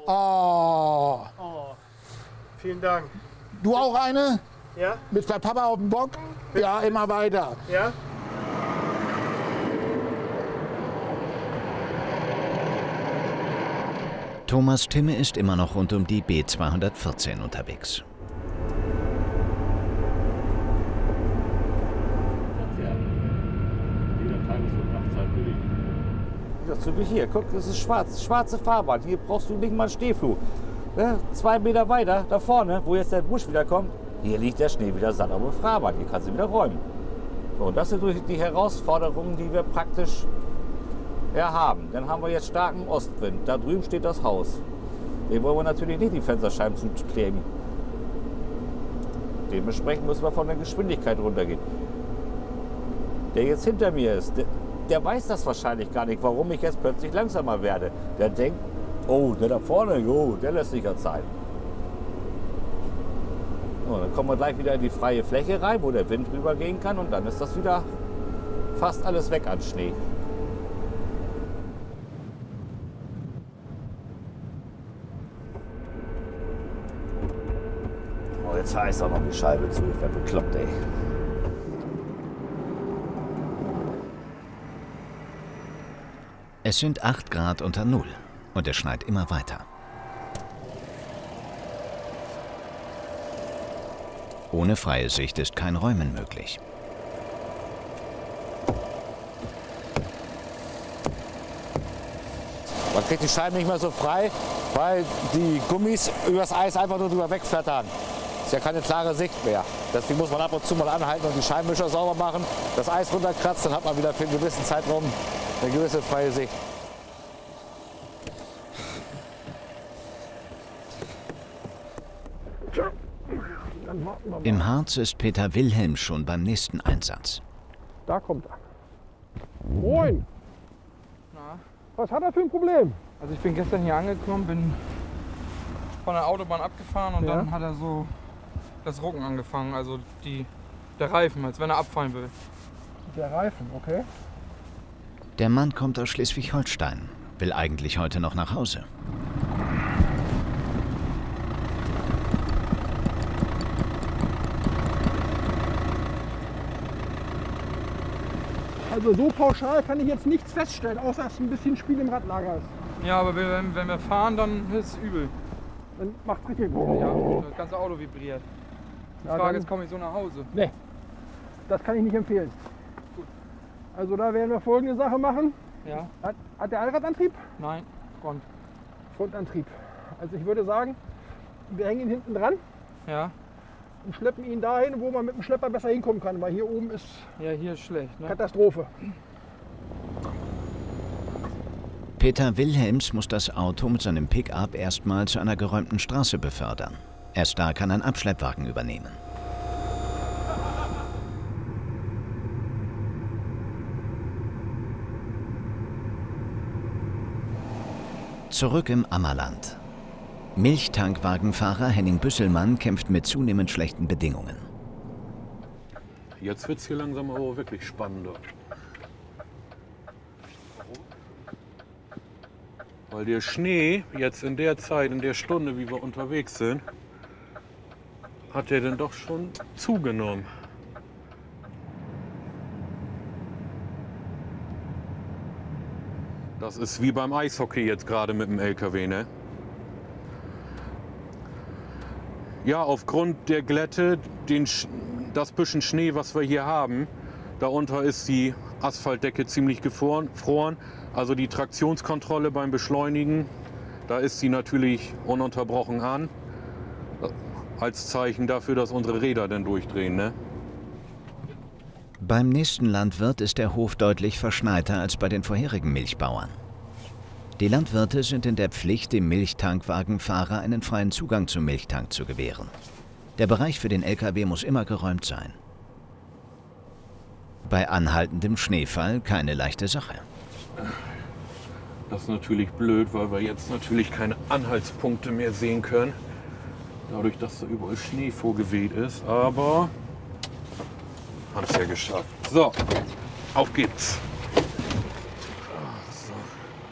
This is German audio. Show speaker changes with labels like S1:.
S1: Oh.
S2: Oh, vielen Dank.
S1: Du auch eine?
S2: Ja?
S1: Mit deinem Papa auf dem Bock? Ja, immer weiter.
S2: Ja?
S3: Thomas Timme ist immer noch rund um die B214 unterwegs.
S4: So wie hier, guck, das ist schwarz, schwarze Fahrbahn. Hier brauchst du nicht mal einen Stehflug. Ne? 2 Meter weiter, da vorne, wo jetzt der Busch wieder kommt, hier liegt der Schnee wieder satt auf der Fahrbahn. Hier kannst du wieder räumen. So, und das sind die Herausforderungen, die wir praktisch haben. Dann haben wir jetzt starken Ostwind. Da drüben steht das Haus. Dem wollen wir natürlich nicht die Fensterscheiben zukleben. Dementsprechend müssen wir von der Geschwindigkeit runtergehen. Der jetzt hinter mir ist, der weiß das wahrscheinlich gar nicht, warum ich jetzt plötzlich langsamer werde. Der denkt, oh, der da vorne, oh, der lässt sich ja Zeit. So, dann kommen wir gleich wieder in die freie Fläche rein, wo der Wind rübergehen kann und dann ist das wieder fast alles weg an Schnee. Oh, jetzt heißt auch noch die Scheibe zu, ich werde bekloppt, ey.
S3: Es sind 8 Grad unter Null und es schneit immer weiter. Ohne freie Sicht ist kein Räumen möglich.
S4: Man kriegt die Scheiben nicht mehr so frei, weil die Gummis übers Eis einfach nur drüber wegflattern. Ist ja keine klare Sicht mehr. Deswegen muss man ab und zu mal anhalten und die Scheibenwischer sauber machen, das Eis runterkratzt, dann hat man wieder für einen gewissen Zeitraum eine gewisse freie Sicht.
S3: Im Harz ist Peter Wilhelm schon beim nächsten Einsatz.
S5: Da kommt er. Moin!
S2: Na?
S5: Was hat er für ein Problem?
S2: Also ich bin gestern hier angekommen, bin von der Autobahn abgefahren und dann hat er so das Rucken angefangen, also der Reifen, als wenn er abfallen will.
S5: Der Reifen, okay.
S3: Der Mann kommt aus Schleswig-Holstein, will eigentlich heute noch nach Hause.
S5: Also so pauschal kann ich jetzt nichts feststellen, außer dass ein bisschen Spiel im Radlager ist.
S2: Ja, aber wenn wir fahren, dann ist es übel.
S5: Dann macht es richtig.
S2: Ja, das ganze Auto vibriert. Die Frage ist, komme ich so nach Hause?
S5: Nee, das kann ich nicht empfehlen.
S2: Gut.
S5: Also da werden wir folgende Sache machen.
S2: Ja.
S5: Hat der Allradantrieb?
S2: Nein, Front.
S5: Frontantrieb. Also ich würde sagen, wir hängen ihn hinten dran.
S2: Ja.
S5: Und schleppen ihn dahin, wo man mit dem Schlepper besser hinkommen kann, weil hier oben ist
S2: Ja, hier ist schlecht, ne?
S5: Katastrophe.
S3: Peter Wilhelms muss das Auto mit seinem Pick-up erstmal zu einer geräumten Straße befördern. Erst da kann ein Abschleppwagen übernehmen. Zurück im Ammerland. Milchtankwagenfahrer Henning Büsselmann kämpft mit zunehmend schlechten Bedingungen.
S6: Jetzt wird es hier langsam aber wirklich spannender. Weil der Schnee jetzt in der Zeit, in der Stunde, wie wir unterwegs sind, hat der denn doch schon zugenommen. Das ist wie beim Eishockey jetzt gerade mit dem LKW, ne? Ja, aufgrund der Glätte, das bisschen Schnee, was wir hier haben, darunter ist die Asphaltdecke ziemlich gefroren. Also die Traktionskontrolle beim Beschleunigen, da ist sie natürlich ununterbrochen an. Als Zeichen dafür, dass unsere Räder dann durchdrehen, ne?
S3: Beim nächsten Landwirt ist der Hof deutlich verschneiter als bei den vorherigen Milchbauern. Die Landwirte sind in der Pflicht, dem Milchtankwagenfahrer einen freien Zugang zum Milchtank zu gewähren. Der Bereich für den LKW muss immer geräumt sein. Bei anhaltendem Schneefall keine leichte Sache.
S6: Das ist natürlich blöd, weil wir jetzt natürlich keine Anhaltspunkte mehr sehen können. Dadurch, dass da überall Schnee vorgeweht ist. Aber haben es ja geschafft. So, auf geht's.